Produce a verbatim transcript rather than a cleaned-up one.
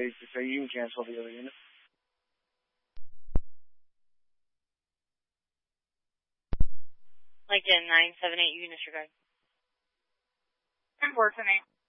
stage to say you can cancel the other unit. Like in nine seven eight, you disregard. ten four ten eight.